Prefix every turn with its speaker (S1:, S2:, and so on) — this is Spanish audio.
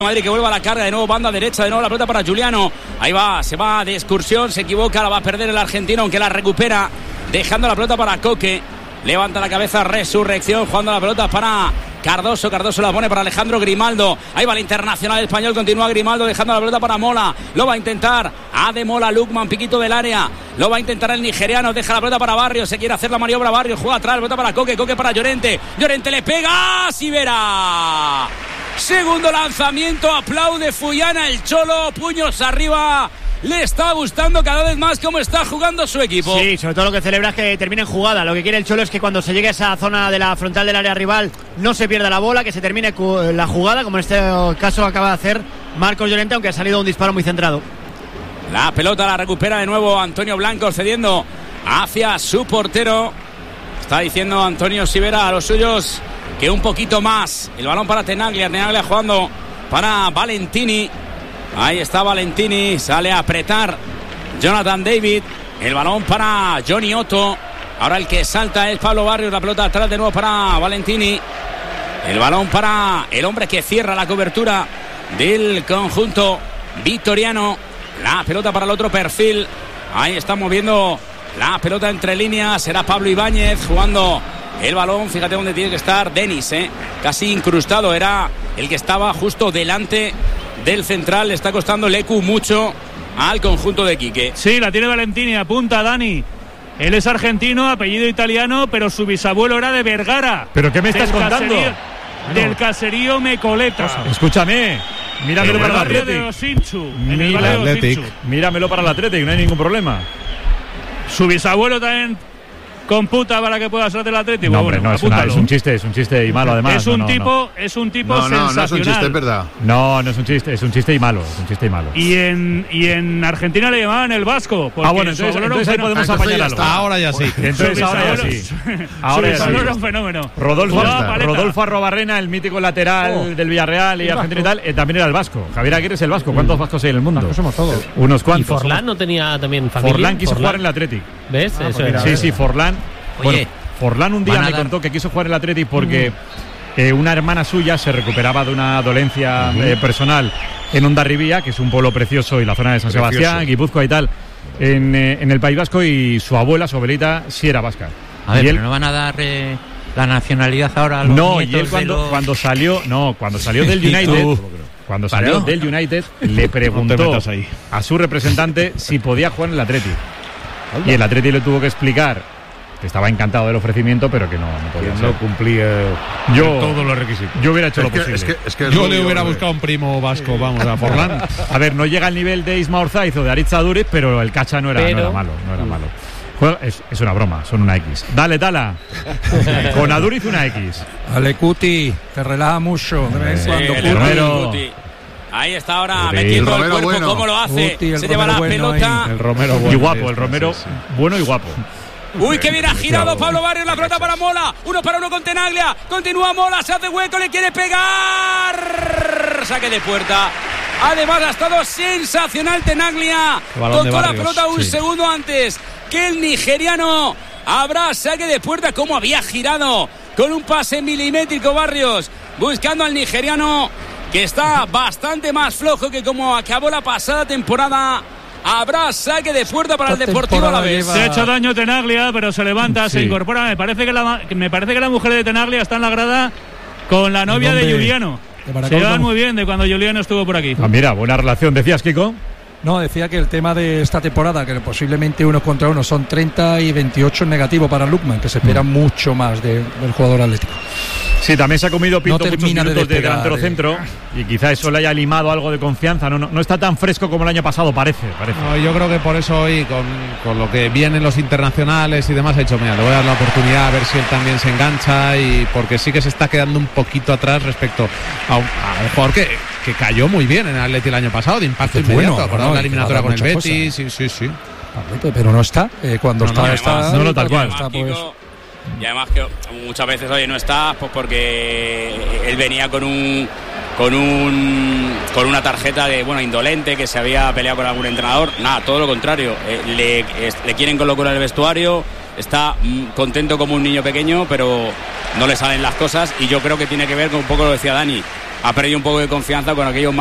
S1: Madrid que vuelve a la carga, de nuevo banda derecha, de nuevo la pelota para Giuliano. Ahí va, se va de excursión, se equivoca, la va a perder el argentino, aunque la recupera, dejando la pelota para Coque. Levanta la cabeza, Resurrección, jugando la pelota para Cardoso. Cardoso la pone para Alejandro Grimaldo. Ahí va el internacional español, continúa Grimaldo, dejando la pelota para Mola. Lo va a intentar de Mola, Lukman, piquito del área. Lo va a intentar el nigeriano, deja la pelota para Barrios. Se quiere hacer la maniobra Barrios, juega atrás, la pelota para Coque, Coque para Llorente. Llorente le pega, Sivera. Segundo lanzamiento, aplaude Fullana, el Cholo, puños arriba. Le está gustando cada vez más cómo está jugando su equipo.
S2: Sí, sobre todo lo que celebra es que termine en jugada. Lo que quiere el Cholo es que cuando se llegue a esa zona de la frontal del área rival no se pierda la bola, que se termine la jugada, como en este caso acaba de hacer Marcos Llorente, aunque ha salido un disparo muy centrado.
S1: La pelota la recupera de nuevo Antonio Blanco, cediendo hacia su portero. Está diciendo Antonio Sivera a los suyos que un poquito más. El balón para Tenaglia, Tenaglia jugando para Valentini. Ahí está Valentini, sale a apretar Jonathan David. El balón para Johnny Otto. Ahora el que salta es Pablo Barrios, la pelota atrás de nuevo para Valentini. El balón para el hombre que cierra la cobertura del conjunto vitoriano. La pelota para el otro perfil. Ahí está moviendo la pelota entre líneas. Será Pablo Ibáñez jugando el balón. Fíjate dónde tiene que estar Denis, casi incrustado. Era el que estaba justo delante del central. Le está costando Lecu mucho al conjunto de Quique.
S3: Sí, la tiene Valentini, apunta Dani. Él es argentino, apellido italiano, pero su bisabuelo era de Vergara.
S4: ¿Pero qué me estás contando?
S3: Del caserío Mecoleta.
S4: Escúchame, míramelo para el Athletic. Míramelo para el Athletic, no hay ningún problema.
S3: Su bisabuelo también computa para que pueda ser del Atlético.
S4: No, hombre, no, es un chiste y malo además.
S3: Es un tipo sensacional.
S5: No es un chiste, es verdad.
S4: No es un chiste y malo,
S3: Y en Argentina le llamaban el Vasco.
S4: Bueno, entonces ahí podemos apañar algo.
S6: Ahora ya sí.
S4: Entonces ahora ya sí.
S3: Ahora ya sí. Era un fenómeno.
S4: Rodolfo Arrobarrena, el mítico lateral del Villarreal y Argentina y tal, también era el vasco. Javier Aguirre es el vasco. ¿Cuántos vascos hay en el mundo?
S6: Vascos somos todos.
S4: Unos cuantos.
S7: ¿Y Forlán no tenía también familia?
S4: Forlán quiso jugar en el Athletic.
S7: ¿Ves? Eso era.
S4: Sí, Forlán.
S7: Oye,
S4: Forlán un día me contó que quiso jugar en el Athletic porque una hermana suya se recuperaba de una dolencia personal en Hondarribía, que es un pueblo precioso, y la zona de San Sebastián, Guipúzcoa y tal, en el País Vasco, y su abuelita sí era vasca.
S8: A ver,
S4: y él,
S8: ¿pero no van a dar la nacionalidad ahora a los
S4: no,
S8: nietos?
S4: Y él cuando salió del United, cuando salió del United, le preguntó a su representante si podía jugar en el Athletic. Y el Athletic le tuvo que explicar que estaba encantado del ofrecimiento, pero que no podía ser.
S6: No cumplía todos los requisitos.
S4: Yo hubiera hecho lo posible.
S6: Yo le hubiera buscado un primo vasco, vamos, a Forlán.
S4: A ver, no llega al nivel de Isma Orzaiz o de Aritz Aduriz, pero el Cacha no era malo. Es una broma, son una X. Dale, Tala. Con Aduriz una X.
S9: Ale Cuti, te relaja mucho.
S1: Ahí está ahora metiendo el cuerpo, bueno. ¿Cómo lo hace? Se lleva la pelota.
S4: El Romero bueno. Y guapo, el Romero bueno y guapo.
S1: Uy, que bien ha girado Pablo Barrios, la pelota para Mola, 1-1 con Tenaglia, continúa Mola, se hace hueco, le quiere pegar, saque de puerta. Además ha estado sensacional Tenaglia, tocó la pelota un segundo antes que el nigeriano. Habrá saque de puerta, como había girado con un pase milimétrico Barrios, buscando al nigeriano, que está bastante más flojo que como acabó la pasada temporada. Habrá saque de puerta para el Deportivo Alavés.
S3: Se ha hecho daño Tenaglia, pero se levanta, se incorpora. Me parece que la mujer de Tenaglia está en la grada con la novia de Giuliano. Se llevan muy bien de cuando Giuliano estuvo por aquí.
S4: Mira, buena relación. ¿Decías, Kiko?
S9: No, decía que el tema de esta temporada, que posiblemente 1 contra 1 son 30 y 28 en negativo para Lukman, que se espera mucho más del jugador atlético.
S4: Sí, también se ha comido Pinto muchos minutos de delantero centro, y quizá eso le haya limado algo de confianza. No está tan fresco como el año pasado, parece.
S6: No, yo creo que por eso hoy, con lo que vienen los internacionales y demás, ha dicho, mira, le voy a dar la oportunidad a ver si él también se engancha, y porque sí que se está quedando un poquito atrás respecto a un jugador que cayó muy bien en el Atleti el año pasado, de impacto inmediato, acordado la eliminatoria con el Betis, sí.
S9: Pero no está, cuando está...
S4: No, tal cual.
S1: Está, pues... Y además que muchas veces, oye, no está pues porque él venía con una tarjeta de indolente, que se había peleado con algún entrenador. Nada, todo lo contrario, le quieren colocar en el vestuario, está contento como un niño pequeño, pero no le salen las cosas, y yo creo que tiene que ver con un poco lo decía Dani, ha perdido un poco de confianza con aquellos